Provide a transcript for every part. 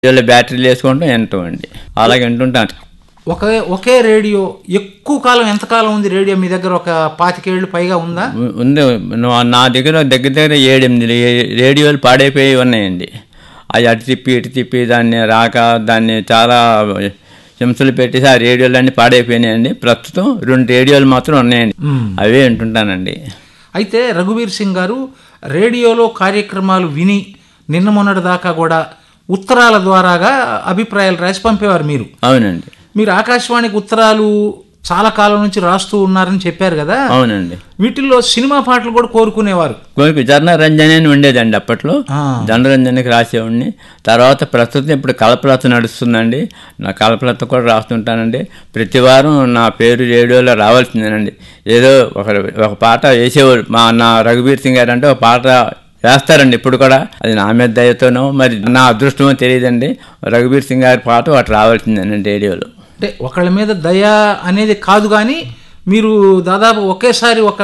రేడియోలో బ్యాటరీలు వేసుకుంటాం వింటామండి. అలాగే వింటుంటాను. ఒకే రేడియో ఎక్కువ కాలం ఎంతకాలం ఉంది రేడియో మీ దగ్గర? ఒక 25 ఏళ్ళు పైగా ఉందా? ఉంది. నా దగ్గర దగ్గర 7-8 రేడియోలు పాడైపోయి ఉన్నాయండి. అవి అటు తిప్పి దాన్ని చాలా హింసలు పెట్టేసి ఆ రేడియోలన్నీ పాడైపోయినాయండి. ప్రస్తుతం 2 రేడియోలు మాత్రం ఉన్నాయండి, అవే వింటుంటానండి. అయితే రఘువీర్ సింగ్ గారు రేడియోలో కార్యక్రమాలు విని నిన్న మొన్నటి దాకా కూడా ఉత్తరాల ద్వారాగా అభిప్రాయాలు రాసి పంపేవారు మీరు. అవునండి. మీరు ఆకాశవాణికి ఉత్తరాలు చాలా కాలం నుంచి రాస్తూ ఉన్నారని చెప్పారు కదా. అవునండి. వీటిల్లో సినిమా పాటలు కూడా కోరుకునేవారు. జనరంజని అని ఉండేదండి అప్పట్లో. జనరంజనికి రాసేవాడిని. తర్వాత ప్రస్తుతం ఇప్పుడు కల్పలత నడుస్తుందండి. నా కల్పలత కూడా రాస్తుంటానండి. ప్రతి వారం నా పేరు రేడియోలో రావాల్సిందేనండి. ఏదో ఒక పాట వేసేవాడు నా రఘువీర్ సింగ్ గారు అంటే ఒక పాట వేస్తారండి ఇప్పుడు కూడా. అది నా మీద దయతోనో మరి నా అదృష్టమో తెలియదండి. రఘువీర్ సింగ్ గారి పాట వాటి రావాల్సిందేనండి రేడియోలో. అంటే ఒకళ్ళ మీద దయ అనేది కాదు, కానీ మీరు దాదాపు ఒకేసారి ఒక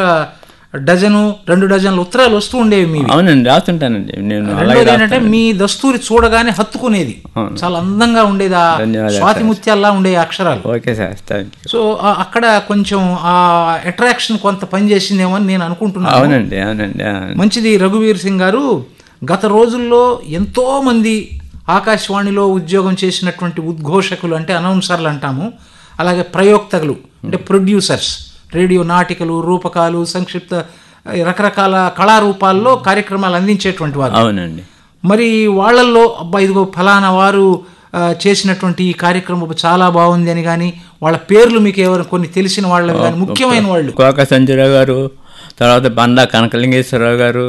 1-2 డజన్ల ఉత్తరాలు వస్తూ ఉండేవి మీరు. అవునండి, రాస్తుంటానండి నేను. ఏంటంటే మీ దస్తూరి చూడగానే హత్తుకునేది, చాలా అందంగా ఉండేది. స్వాతి ముత్యాల్లా ఉండేవి అక్షరాలు. Okay sir, thank you. So అక్కడ కొంచెం ఆ అట్రాక్షన్ కొంత పనిచేసిందేమో అని నేను అనుకుంటున్నాను. అవునండి, అవునండి. మంచిది రఘువీర్ సింగ్ గారు. గత రోజుల్లో ఎంతో మంది ఆకాశవాణిలో ఉద్యోగం చేసినటువంటి ఉద్ఘోషకులు అంటే అనౌన్సర్లు అంటాము, అలాగే ప్రయోక్తలు అంటే ప్రొడ్యూసర్స్, రేడియో నాటికలు, రూపకాలు, సంక్షిప్త రకరకాల కళారూపాల్లో కార్యక్రమాలు అందించేటువంటి వారు. అవునండి. మరి వాళ్ళల్లో అబ్బా ఇదిగో ఫలానా వారు చేసినటువంటి ఈ కార్యక్రమం చాలా బాగుంది అని కానీ వాళ్ళ పేర్లు మీకు ఎవరు కొన్ని తెలిసిన వాళ్ళు కానీ ముఖ్యమైన వాళ్ళు? కోక సంజయరావు గారు, తర్వాత బండా కనకలింగేశ్వరరావు గారు,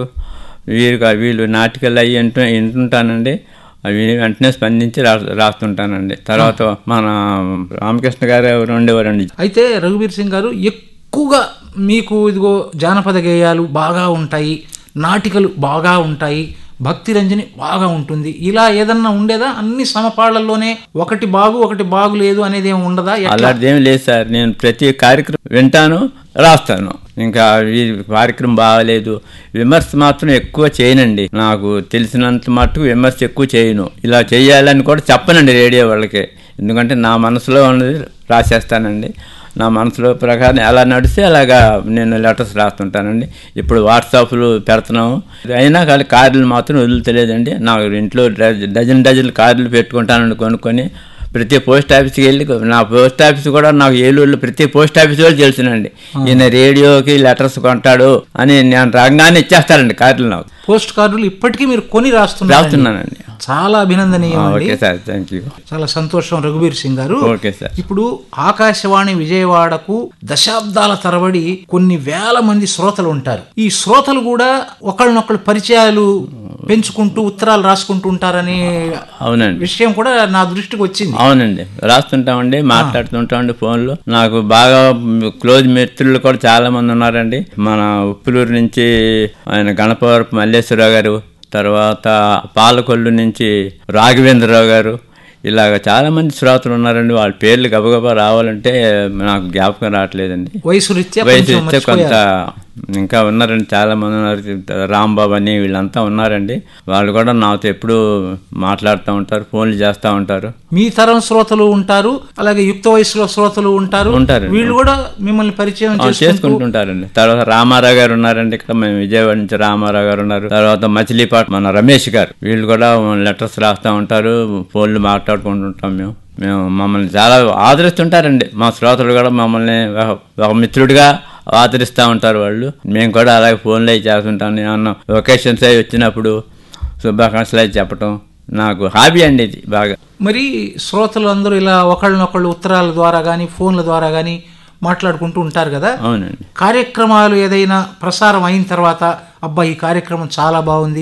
వీళ్ళు నాటికలు అవి వింటుంటానండి. అవి వెంటనే స్పందించి రాస్తుంటానండి. తర్వాత మన రామకృష్ణ గారు ఎవరు ఉండేవారండి. అయితే రఘువీర్ సింగ్ గారు ఎక్కువగా మీకు ఇదిగో జానపద గేయాలు బాగా ఉంటాయి, నాటికలు బాగా ఉంటాయి, భక్తి రంజని బాగా ఉంటుంది, ఇలా ఏదన్నా ఉండేదా? అన్ని సమపాళ్లలోనే ఒకటి బాగులేదు అనేది ఏమి ఉండదా? అలాంటిది ఏమి లేదు సార్. నేను ప్రతి కార్యక్రమం వింటాను, రాస్తాను. ఇంకా ఈ కార్యక్రమం బాగాలేదు విమర్శ మాత్రం ఎక్కువ చేయనండి. నాకు తెలిసినంత మటుకు విమర్శ ఎక్కువ చేయను. ఇలా చేయాలని కూడా చెప్పనండి రేడియో వాళ్ళకి. ఎందుకంటే నా మనసులో ఉన్నది రాసేస్తానండి. నా మనసులో ప్రకారం ఎలా నడిస్తే అలాగా నేను లెటర్స్ రాస్తుంటానండి. ఇప్పుడు వాట్సాప్లు పెడుతున్నాము, అయినా కానీ కార్డులు మాత్రం వదులుతలేదండి. నాకు ఇంట్లో డజన్ కార్డులు పెట్టుకుంటానండి కొనుక్కొని. ప్రతి పోస్ట్ ఆఫీస్కి వెళ్ళి, నా పోస్ట్ ఆఫీస్ కూడా నాకు ఏలూరులో ప్రతి పోస్ట్ ఆఫీస్ వాళ్ళు తెలుసునండి. ఈయన రేడియోకి లెటర్స్ కొంటాడు అని నేను రాగానే ఇచ్చేస్తానండి కార్డులు. నాకు పోస్ట్ కార్డులు ఇప్పటికీ మీరు కొని రాస్తున్నానండి. చాలా అభినందనీయం. Okay sir, thank you. చాలా సంతోషం రఘువీర్ సింగ్ గారు. Okay sir. ఇప్పుడు ఆకాశవాణి విజయవాడకు దశాబ్దాల తరబడి కొన్ని వేల మంది శ్రోతలు ఉంటారు. ఈ శ్రోతలు కూడా ఒకళ్ళనొకళ్ళు పరిచయాలు పెంచుకుంటూ ఉత్తరాలు రాసుకుంటూ ఉంటారనే అవునండి విషయం కూడా నా దృష్టికి వచ్చింది. అవునండి, రాస్తుంటామండి, మాట్లాడుతుంటామండి ఫోన్లో. నాకు బాగా క్లోజ్ మిత్రులు కూడా చాలా మంది ఉన్నారండి. మన ఉప్పులూరు నుంచి ఆయన గణపవరపు మల్లేశ్వరరావు గారు, తర్వాత పాలకొల్లు నుంచి రాఘవేంద్రరావు గారు, ఇలాగ చాలా మంది శ్రోతలు ఉన్నారండి. వాళ్ళ పేర్లు గబగబా రావాలంటే నాకు జ్ఞాపకం రావట్లేదండి. వయసు రీత్యా కొంత ఇంకా ఉన్నారండి, చాలా మంది ఉన్నారు. రాంబాబు అని వీళ్ళంతా ఉన్నారండి. వాళ్ళు కూడా నాతో ఎప్పుడు మాట్లాడుతూ ఉంటారు, ఫోన్లు చేస్తూ ఉంటారు. మీ తరం శ్రోతలు ఉంటారు, అలాగే యుక్త వయసులో శ్రోతలు ఉంటారు. వీళ్ళు కూడా మిమ్మల్ని పరిచయం చేసుకుంటుంటారండి. తర్వాత రామారావు గారు ఉన్నారండి. ఇక్కడ మేము విజయవాడ నుంచి రామారావు గారు ఉన్నారు. తర్వాత మచిలీపాటు మన రమేష్ గారు, వీళ్ళు కూడా లెటర్స్ రాస్తూ ఉంటారు, ఫోన్లు మాట్లాడుకుంటుంటాం. మేము మమ్మల్ని చాలా ఆదరిస్తుంటారండి. మా శ్రోతలు కూడా మమ్మల్ని ఒక మిత్రుడిగా ఆదరిస్తూ ఉంటారు వాళ్ళు. మేము కూడా అలాగే ఫోన్లో చేస్తుంటాను. ఏమన్నా ఒకేషన్స్ అవి వచ్చినప్పుడు శుభాకాంక్షలు అవి చెప్పటం నాకు హాబీ అండి ఇది బాగా. మరి శ్రోతలు అందరూ ఇలా ఒకళ్ళనొకళ్ళు ఉత్తరాల ద్వారా కానీ ఫోన్ల ద్వారా కానీ మాట్లాడుకుంటూ ఉంటారు కదా. అవునండి. కార్యక్రమాలు ఏదైనా ప్రసారం అయిన తర్వాత అబ్బా ఈ కార్యక్రమం చాలా బాగుంది,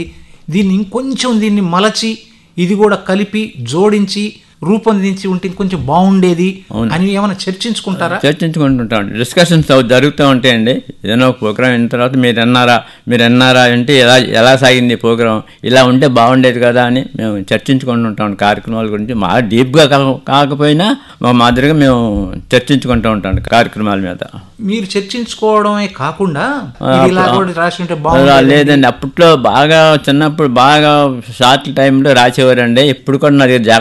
దీన్ని మలచి ఇది కూడా కలిపి జోడించి రూపొందించి ఉంటే కొంచెం బాగుండేది అని ఏమైనా చర్చించుకుంటారా? చర్చించుకుంటుంటాం, డిస్కషన్స్ జరుగుతూ ఉంటాయండి. ఏదైనా ప్రోగ్రామ్ అయిన తర్వాత మీరు ఎన్నారా అంటే ఎలా సాగింది ప్రోగ్రామ్, ఇలా ఉంటే బాగుండేది కదా అని మేము చర్చించుకుంటుంటాం. కార్యక్రమాల గురించి మా డీప్గా కాకపోయినా మా మాదిరిగా మేము చర్చించుకుంటూ ఉంటాం కార్యక్రమాల మీద. మీరు చర్చించుకోవడమే కాకుండా లేదండి, అప్పట్లో బాగా చిన్నప్పుడు బాగా షార్ట్ టైంలో రాసేవారండి. ఇప్పుడు కూడా నా దగ్గర